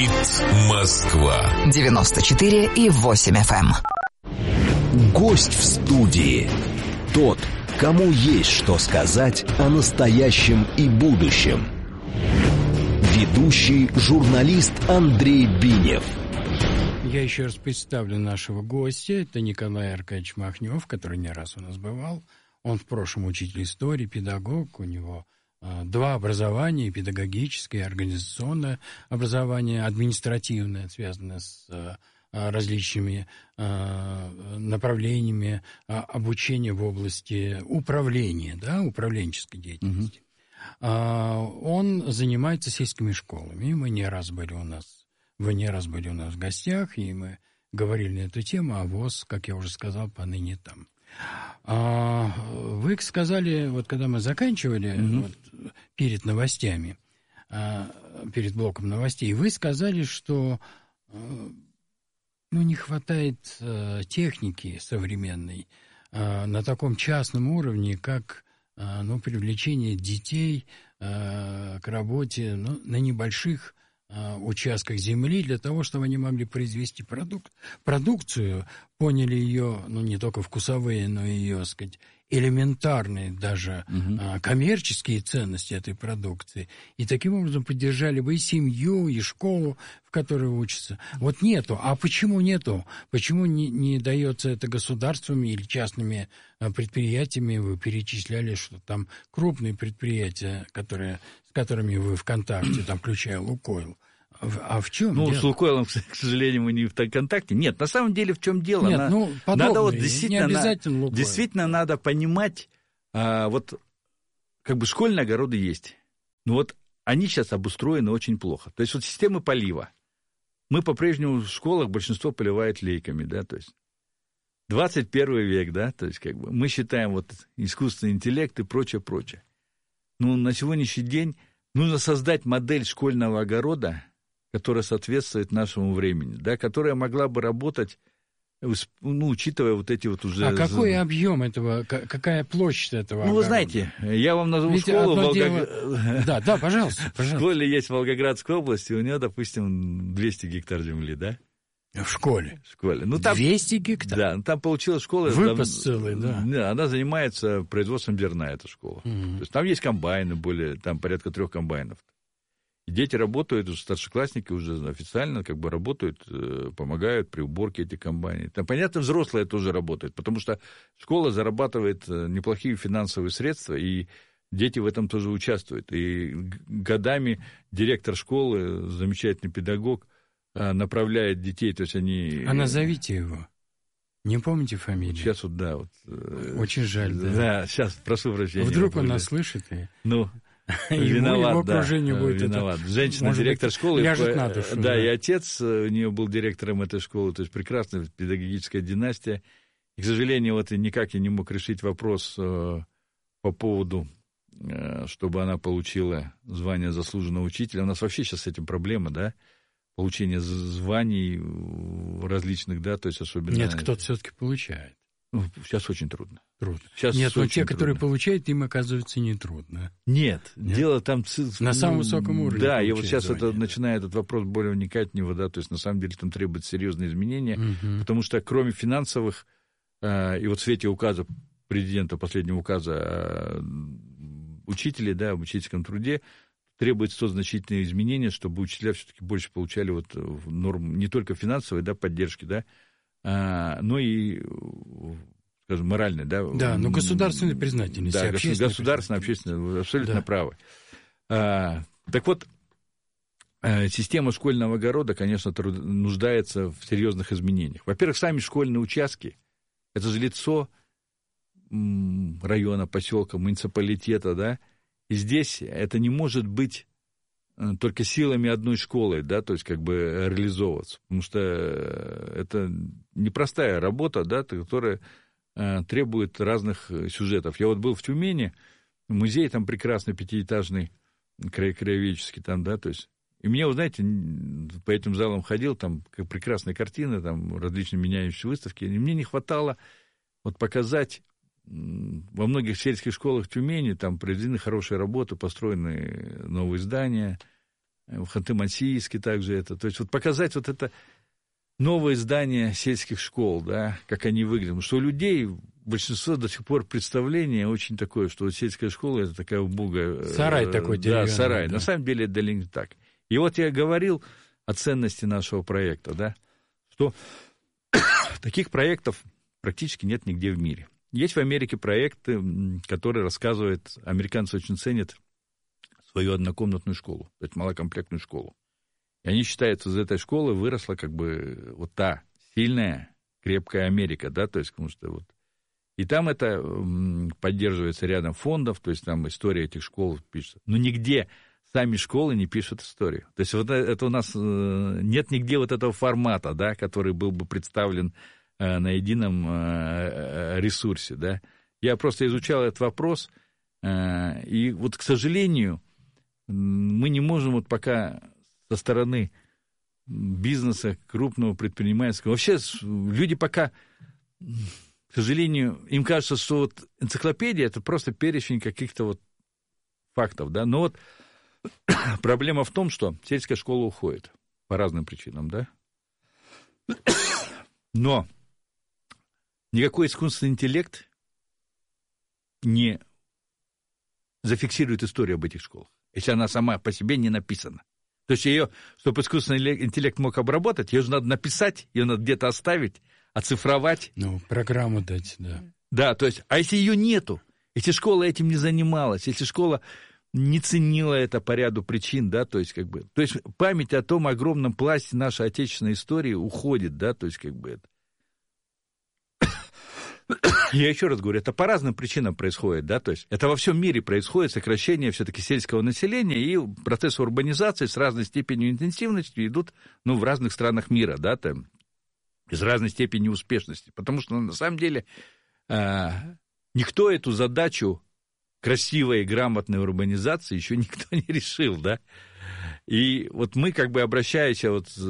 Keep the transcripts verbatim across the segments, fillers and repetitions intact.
Говорит Москва. девяносто четыре и восемь эф эм. Гость в студии. Тот, кому есть что сказать о настоящем и будущем. Ведущий журналист Андрей Бинев. Я еще раз представлю нашего гостя. Это Николай Аркадьевич Махнев, который не раз у нас бывал. Он в прошлом учитель истории, педагог. У него э, два образования: педагогическое, организационное образование, административное, связанное с э, различными э, направлениями э, обучения в области управления, да, управленческой деятельности. Mm-hmm. Э, он занимается сельскими школами. Мы не раз были у нас Вы не раз были у нас в гостях, и мы говорили на эту тему, а ВОС, как я уже сказал, поныне там. А, вы сказали, вот когда мы заканчивали, mm-hmm. вот, перед новостями, а, перед блоком новостей, вы сказали, что а, ну, не хватает а, техники современной а, на таком частном уровне, как а, ну, привлечение детей а, к работе ну, на небольших участках земли для того, чтобы они могли произвести продукт, продукцию, поняли ее, ну, не только вкусовые, но и ее, так сказать, элементарные даже угу. а, коммерческие ценности этой продукции. И таким образом поддержали бы и семью, и школу, в которой учатся. Вот нету. А почему нету? Почему не, не дается это государствами или частными а, предприятиями? Вы перечисляли, что там крупные предприятия, которые, с которыми вы в контакте, там, включая «Лукойл». А в чем ну, дело? С «Лукойлом», к сожалению, мы не в контакте. Нет, на самом деле в чем дело? Нет, на... ну, подобные, надо вот действительно, не обязательно «Лукойл». Действительно надо понимать, а, вот как бы школьные огороды есть, но вот они сейчас обустроены очень плохо. То есть вот системы полива. Мы по-прежнему в школах большинство поливает лейками, да, то есть двадцать первый век, да, то есть как бы мы считаем вот искусственный интеллект и прочее, прочее. Но на сегодняшний день нужно создать модель школьного огорода, которая соответствует нашему времени, да, которая могла бы работать, ну, учитывая вот эти вот уже... А какой объем этого, какая площадь этого Ну, огорода? вы знаете, я вам назову Ведь школу... Волгог... дело... Да, да, пожалуйста, пожалуйста. В школе есть в Волгоградской области, у нее, допустим, двести гектар земли, да? В школе? В школе. Ну, там... двести гектар? Да, ну, там получилась школа... Выпас там... целый, да. Да, она занимается производством зерна, эта школа. Mm-hmm. То есть там есть комбайны, более, там порядка трех комбайнов. И дети работают, старшеклассники уже официально как бы работают, помогают при уборке этих комбайнов. Там, понятно, взрослые тоже работают, потому что школа зарабатывает неплохие финансовые средства, и дети в этом тоже участвуют. И годами директор школы, замечательный педагог, направляет детей, то есть они... А назовите его. Не помните фамилию? Сейчас вот, да. Вот, очень жаль, да. Да, сейчас, прошу прощения. Вдруг он нас слышит и... Ну... Виноват, его, да, окружение будет виноват. Это, Женщина-директор быть, школы, ляжет на душу, да, да, и отец у нее был директором этой школы, то есть прекрасная педагогическая династия. И, к сожалению, вот никак я не мог решить вопрос э, по поводу, э, чтобы она получила звание заслуженного учителя. У нас вообще сейчас с этим проблема, да, получение званий различных, да, то есть особенно... Нет, кто-то все-таки получает. Ну, сейчас очень трудно. Трудно. Сейчас Нет, но те, трудно. которые получают, им, оказывается, не трудно. Нет, Нет? дело там... На самом высоком уровне. Да, и вот сейчас звание, это, да. начинает этот вопрос более вникать в него, да, то есть на самом деле там требуется серьезные изменения, угу. потому что кроме финансовых, э, и вот в свете указа президента, последнего указа э, учителей, да, об учительском труде, требуется то значительные изменения, чтобы учителя все-таки больше получали вот норм не только финансовой, да, поддержки, да, а, но и, скажем, моральной, да. Да, но государственной признательности. Да, государственной, общественной, вы абсолютно да. правы. А, так вот, система школьного огорода, конечно, нуждается в серьезных изменениях. Во-первых, сами школьные участки, это же лицо района, поселка, муниципалитета, да, и здесь это не может быть только силами одной школы, да, то есть как бы реализовываться, потому что это непростая работа, да, которая требует разных сюжетов. Я вот был в Тюмени, музей там прекрасный, пятиэтажный, краеведческий там, да, то есть, и мне, вы знаете, по этим залам ходил, там прекрасные картины, там различные меняющиеся выставки, и мне не хватало вот показать. Во многих сельских школах Тюмени там проведены хорошие работы, построены новые здания, в Ханты-Мансийске также это. То есть вот показать вот это новое здание сельских школ, да, как они выглядят. Потому что у людей большинство до сих пор представление очень такое, что вот сельская школа — это такая убогая... Сарай такой деревянный. Да, сарай. Да. На самом деле это далеко не так. И вот я говорил о ценности нашего проекта, да, что таких проектов практически нет нигде в мире. Есть в Америке проекты, которые рассказывают, американцы очень ценят свою однокомнатную школу, то есть малокомплектную школу. И они считают, что из этой школы выросла как бы вот та сильная, крепкая Америка, да, то есть потому что вот... И там это поддерживается рядом фондов, то есть там история этих школ пишется. Но нигде сами школы не пишут историю. То есть вот это у нас нет нигде вот этого формата, да, который был бы представлен на едином ресурсе, да. Я просто изучал этот вопрос, и вот, к сожалению, мы не можем вот пока со стороны бизнеса, крупного предпринимательского, вообще люди пока, к сожалению, им кажется, что вот энциклопедия — это просто перечень каких-то вот фактов, да, но вот проблема в том, что сельская школа уходит по разным причинам, да, но никакой искусственный интеллект не зафиксирует историю об этих школах, если она сама по себе не написана. То есть ее, чтобы искусственный интеллект мог обработать, ее же надо написать, ее надо где-то оставить, оцифровать. Ну, программу дать, да. Да, то есть, а если ее нету, если школа этим не занималась, если школа не ценила это по ряду причин, да, то есть, как бы, то есть, память о том огромном пласте нашей отечественной истории уходит, да, то есть, как бы, это. Я еще раз говорю, это по разным причинам происходит, да, то есть это во всем мире происходит сокращение все-таки сельского населения, и процессы урбанизации с разной степенью интенсивности идут, ну, в разных странах мира, да, там, с разной степенью успешности, потому что, ну, на самом деле, э, никто эту задачу красивой и грамотной урбанизации еще никто не решил, да, и вот мы, как бы, обращаясь вот э,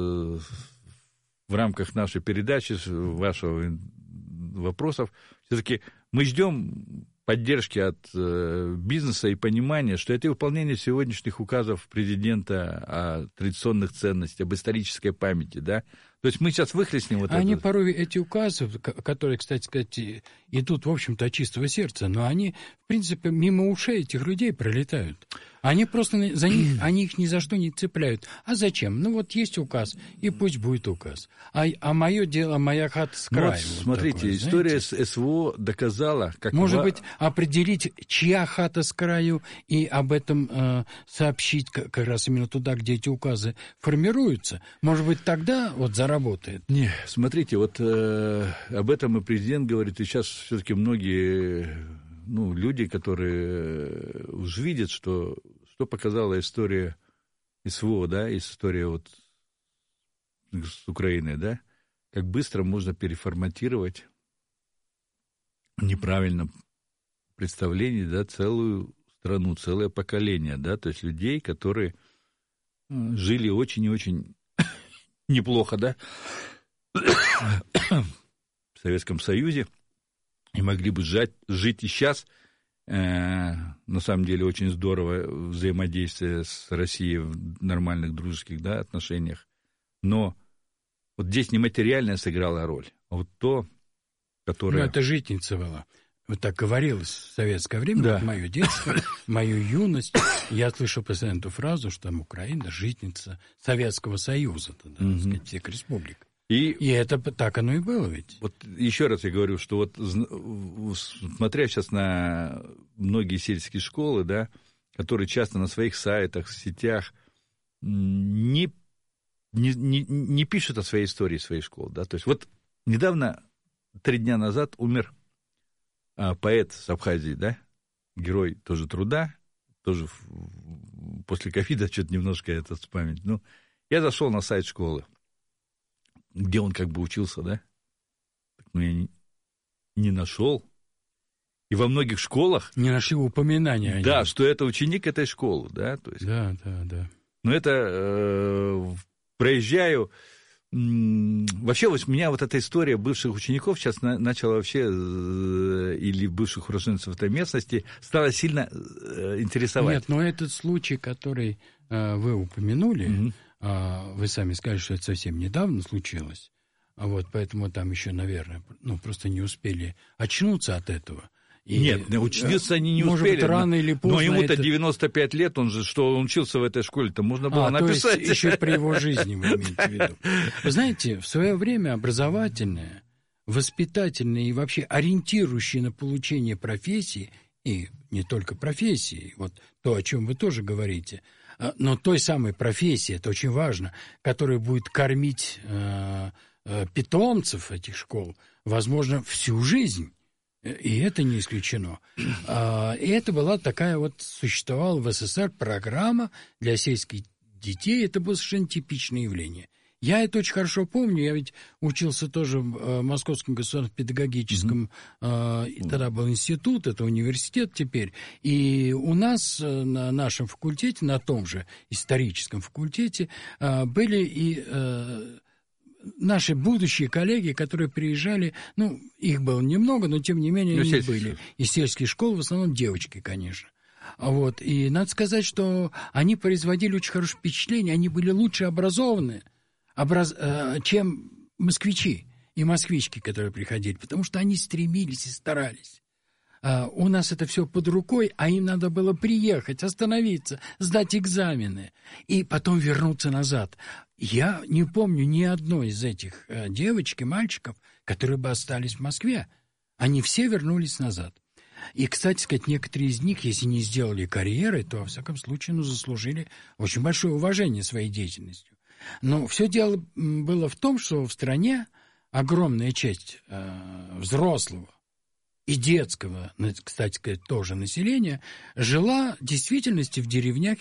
в рамках нашей передачи, вашего вопросов, все-таки мы ждем поддержки от э, бизнеса и понимания, что это выполнение сегодняшних указов президента о традиционных ценностях, об исторической памяти, да. То есть мы сейчас выхлестнем вот они это. Порой эти указы, которые, кстати сказать, идут, в общем-то, от чистого сердца, но они, в принципе, мимо ушей этих людей пролетают. Они просто за них, они их ни за что не цепляют. А зачем? Ну вот есть указ, и пусть будет указ. А, а мое дело, моя хата с краю. Вот, вот смотрите, такое, история с СВО доказала, как... Может во... быть, определить, чья хата с краю, и об этом э, сообщить как, как раз именно туда, где эти указы формируются. Может быть, тогда вот заработает. Не, смотрите, вот э, об этом и президент говорит, и сейчас все-таки многие... Ну, люди, которые уже видят, что, что показала история СВО, да, история вот с Украиной, да, как быстро можно переформатировать в неправильном представлении, да, целую страну, целое поколение, да, то есть людей, которые жили очень и очень неплохо, да, в Советском Союзе, и могли бы жать, жить и сейчас, э, на самом деле, очень здорово взаимодействие с Россией в нормальных дружеских, да, отношениях. Но вот здесь не материальное сыграло роль, а вот то, которое... Ну, это житница была. Вот так говорилось в советское время, да. Вот мое детство, мою юность. Я слышал постоянно эту фразу, что там Украина житница Советского Союза, тогда, mm-hmm. так сказать, всех республик. И, и это так оно и было ведь. Вот еще раз я говорю, что вот смотря сейчас на многие сельские школы, да, которые часто на своих сайтах, в сетях не, не, не, не пишут о своей истории своей школы, да, то есть вот недавно, три дня назад умер а, поэт с Абхазии, да, герой тоже труда, тоже в, после ковида что-то немножко это вспомнить. Ну, я зашел на сайт школы, где он как бы учился, да? Но я не, не нашел. И во многих школах... Не нашли упоминания. Да, они. что это ученик этой школы, да? То есть, да, да, да. Но это... Э, проезжаю Вообще, вот меня вот эта история бывших учеников сейчас на, начала вообще, или бывших уроженцев этой местности, стала сильно интересовать. Нет, но этот случай, который э, вы упомянули, Mm-hmm. э, вы сами сказали, что это совсем недавно случилось, а вот поэтому там еще, наверное, ну, просто не успели очнуться от этого. И, Нет, учиться они не может успели. Быть, рано или поздно. Но ему-то это... девяносто пять лет, он же, что он учился в этой школе-то, можно было а, написать. То есть еще при его жизни, вы имеете в виду. Вы знаете, в свое время образовательное, воспитательное и вообще ориентирующее на получение профессии, и не только профессии, вот то, о чем вы тоже говорите, но той самой профессии, это очень важно, которая будет кормить э, э, питомцев этих школ, возможно, всю жизнь. И это не исключено. И это была такая вот, существовала в СССР программа для сельских детей. Это было совершенно типичное явление. Я это очень хорошо помню. Я ведь учился тоже в Московском государственном педагогическом, mm-hmm. тогда был институт, это университет теперь. И у нас на нашем факультете, на том же историческом факультете, были и... наши будущие коллеги, которые приезжали, ну, их было немного, но тем не менее ну, они были. Из сельских школ, в основном девочки, конечно. Вот. И надо сказать, что они производили очень хорошее впечатление, они были лучше образованы, образ... чем москвичи и москвички, которые приходили, потому что они стремились и старались. У нас это все под рукой, а им надо было приехать, остановиться, сдать экзамены и потом вернуться назад. Я не помню ни одной из этих девочек и мальчиков, которые бы остались в Москве. Они все вернулись назад. И, кстати сказать, некоторые из них, если не сделали карьеры, то, во всяком случае, ну, заслужили очень большое уважение своей деятельностью. Но все дело было в том, что в стране огромная часть э, взрослого и детского, кстати сказать, тоже населения, жила в действительности в деревнях